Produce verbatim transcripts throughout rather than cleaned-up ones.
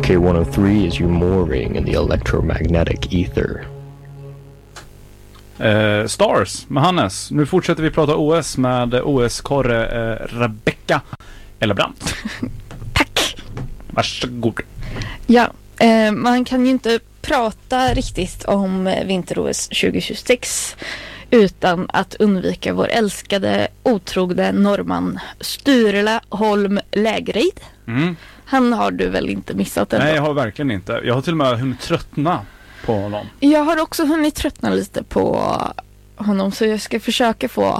K one oh three is you mooring in the electromagnetic ether. Eh, Stars med Hannes. Nu fortsätter vi prata O S med O S-korre eh, Rebecca Ellebrant. Tack! Varsågod. Ja, eh, man kan ju inte prata riktigt om vinter-O S tjugohundratjugosex utan att undvika vår älskade, otrogna norrman Sturla Holm Lägreid. Mm. Han har du väl inte missat ändå? Nej, jag har verkligen inte. Jag har till och med hunnit tröttna på honom. Jag har också hunnit tröttna lite på honom, så jag ska försöka få...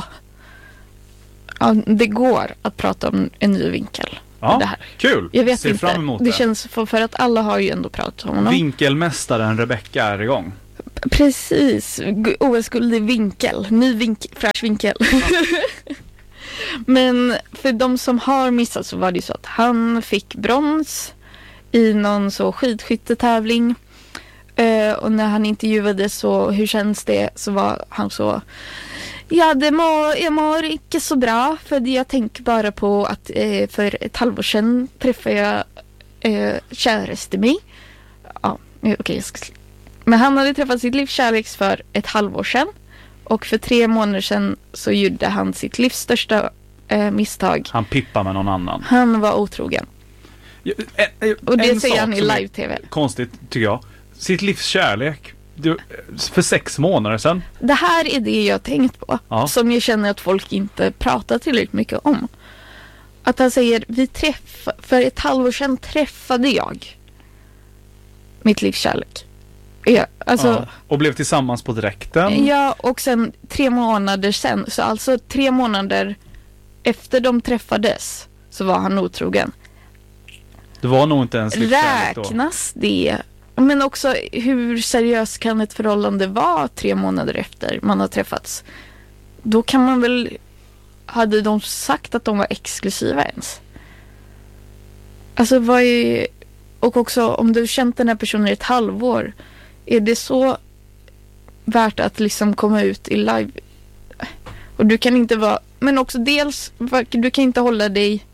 Ja, det går att prata om en ny vinkel. Ja, det här. Kul. Jag vet Ser inte. fram emot det. Det känns för, för att alla har ju ändå pratat om honom. Vinkelmästaren Rebecca är igång. Precis. O S-guld i vinkel. Ny vinkel, fräsch vinkel. Ja. Men för de som har missat så var det ju så att han fick brons i någon så skidskyttetävling. Uh, och när han intervjuades så hur känns det, så var han så: ja, det mår, jag mår inte så bra, för jag tänker bara på att uh, för ett halvår sedan träffade jag uh, käraste mig. Ja, okej, okay, jag ska sl- men han hade träffat sitt livs kärlek för ett halvår sedan, och för tre månader sedan så gjorde han sitt livs största uh, misstag. Han pippar med någon annan. Han var otrogen. Ja, en, en, och det en säger han i som är live-tv. Konstigt, tycker jag. Sitt livs kärlek. Du, för sex månader sedan. Det här är det jag har tänkt på. Ja. Som jag känner att folk inte pratar tillräckligt mycket om. Att han säger, vi träff för ett halvår sedan träffade jag mitt livs kärlek. Ja, alltså, Ja. Och blev tillsammans på direkten. Ja, och sen tre månader sen. Så alltså tre månader efter de träffades så var han otrogen. Det var nog inte ens livskärlek då. Räknas det? Men också, hur seriöst kan ett förhållande vara tre månader efter man har träffats? Då kan man väl... Hade de sagt att de var exklusiva ens? Alltså, vad är... Och också, om du har känt den här personen i ett halvår, är det så värt att liksom komma ut i live? Och du kan inte vara... Men också dels, du kan inte hålla dig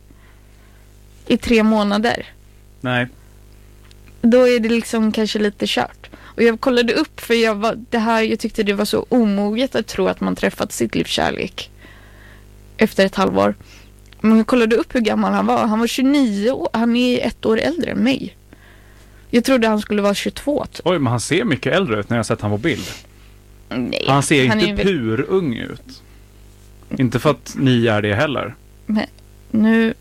i tre månader. Nej. Då är det liksom kanske lite kört. Och jag kollade upp, för jag var, det här, jag tyckte det var så omoget att tro att man träffat sitt livs kärlek efter ett halvår. Men jag kollade upp hur gammal han var. Han var tjugonio år. Han är ett år äldre än mig. Jag trodde han skulle vara tjugotvå. Typ. Oj, men han ser mycket äldre ut när jag sett han på bild. Nej, han ser han inte är väl... pur ung ut. Inte för att ni är det heller. Men nu...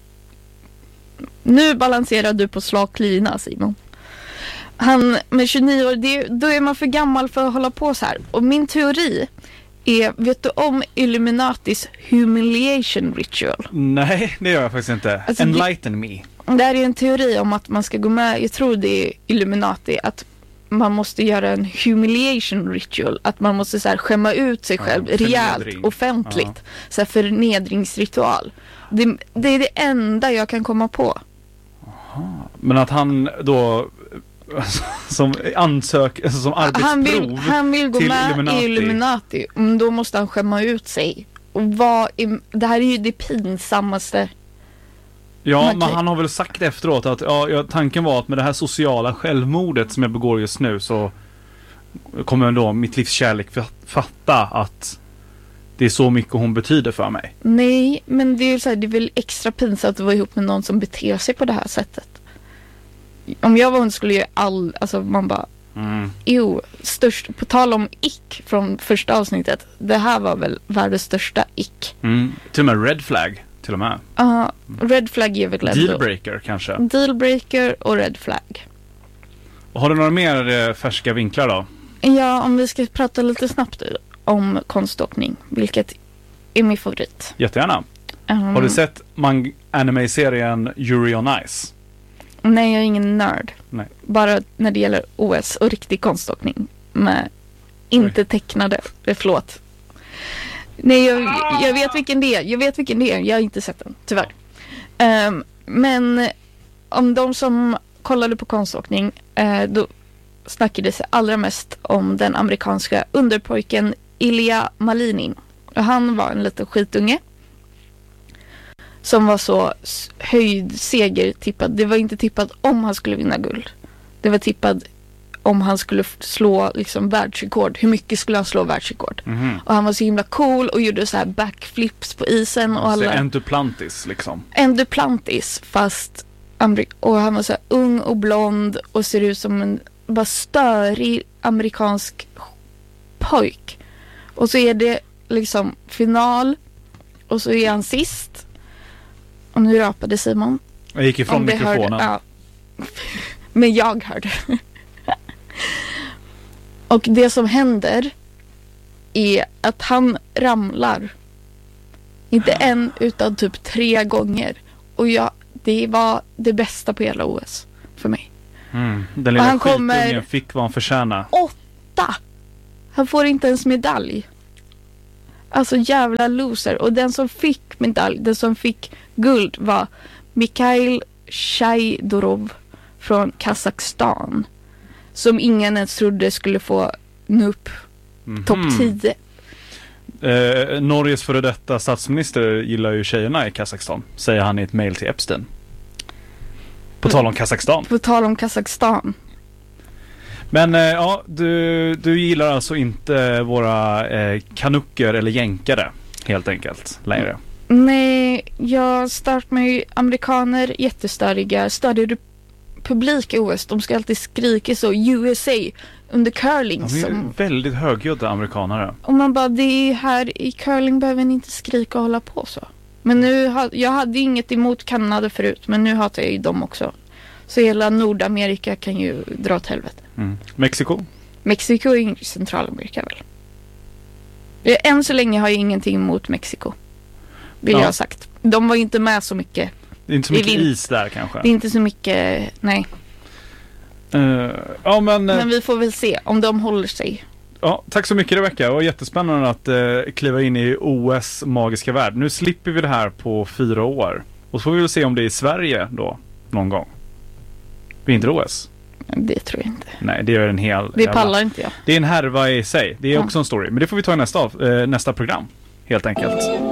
Nu balanserar du på slak lina, Simon. Han med tjugonio år, det, då är man för gammal för att hålla på så här. Och min teori är, vet du om Illuminatis humiliation ritual? Nej, det gör jag faktiskt inte. Alltså, Enlighten det, me. Det här är en teori om att man ska gå med, jag tror det är Illuminati, att man måste göra en humiliation ritual. Att man måste så här skämma ut sig själv ja, rejält, offentligt. Ja. Så här förnedringsritual. Det, det är det enda jag kan komma på. Aha. Men att han då som ansök, alltså som arbetsprov han vill, han vill gå med Illuminati. i Illuminati. Men då måste han skämma ut sig. Och vad är, det här är ju det pinsammaste. Ja, man men kan... han har väl sagt efteråt att ja, ja, tanken var att med det här sociala självmordet som jag begår just nu så kommer då mitt livs kärlek fatta att det är så mycket hon betyder för mig. Nej, men det är, så här, det är väl extra pinsamt att vara ihop med någon som beter sig på det här sättet. Om jag var hon skulle ju all... Alltså man bara... Mm. Jo, störst... På tal om ick från första avsnittet. Det här var väl världens största ick. Mm. Till och med red flag, till och med. Ja, uh, red flag är väl... Dealbreaker kanske. Dealbreaker och red flag. Och har du några mer eh, färska vinklar då? Ja, om vi ska prata lite snabbt om konståkning, vilket är min favorit. Jättegärna. Um, har du sett mang- anime-serien Yuri on Ice? Nej, jag är ingen nörd. Nej. Bara när det gäller O S och riktig konståkning. Med inte tecknade. Förlåt. Nej, jag, jag vet vilken det är. Jag vet vilken det är. Jag har inte sett den, tyvärr. Um, men om de som kollade på konståkning, uh, då snackade sig allra mest om den amerikanska underpojken Ilja Malinin. Och han var en liten skitunge som var så höjd seger tippad. Det var inte tippat om han skulle vinna guld. Det var tippad om han skulle slå liksom världsrekord. Hur mycket skulle han slå världsrekord? Mm-hmm. Och han var så himla cool och gjorde så här backflips på isen. Och alltså alla... en Duplantis liksom. En Duplantis, fast Ameri- och han var så här ung och blond och ser ut som en bara störig amerikansk pojk. Och så är det liksom final och så är han sist. Och nu rapade Simon. Jag gick ifrån mikrofonen. Hörde, ja. Men jag hörde. Och det som händer är att han ramlar. Inte en utan typ tre gånger. Och jag, det var det bästa på hela O S för mig. Mm. Den lilla han skitungen kommer... fick vad han förtjänar. Åtta! Han får inte ens medalj. Alltså jävla loser. Och den som fick medalj, den som fick guld var Mikhail Shaidorov från Kazakstan. Som ingen ens trodde skulle få nå upp Mm-hmm. topp tio. Eh, Norges före detta statsminister gillar ju tjejerna i Kazakstan, säger han i ett mejl till Epstein. På tal om Kazakstan. På tal om Kazakstan. Men eh, ja, du, du gillar alltså inte våra eh, kanucker eller jänkare helt enkelt längre. Nej, jag start med ju amerikaner, jättestöriga, störig publik i O S. De ska alltid skrika så, U S A under curling. De är som... väldigt högljudda amerikanare. Och man bara, det är här i curling behöver ni inte skrika och hålla på så. Men nu, ha, jag hade inget emot Kanada förut, men nu hatar jag ju dem också. Så hela Nordamerika kan ju dra åt helvete. Mm. Mexiko? Mexiko är ju Centralamerika väl. Än så länge har jag ingenting emot Mexiko. Vill Ja. jag ha sagt. De var ju inte med så mycket. Det är inte så mycket vin- is där kanske. Det är inte så mycket, nej. Uh, ja, men, uh, Men vi får väl se om de håller sig. ja, tack så mycket Rebecka. Det var jättespännande att uh, kliva in i O S magiska värld. Nu slipper vi det här på fyra år. Och så får vi väl se om det är i Sverige då, någon gång. Vinter-O S. Det tror jag inte. Nej, det är en hel... Det jävla- pallar inte jag. Det är en härva i sig. Det är Ja. också en story. Men det får vi ta i nästa, av, eh, nästa program. Helt enkelt.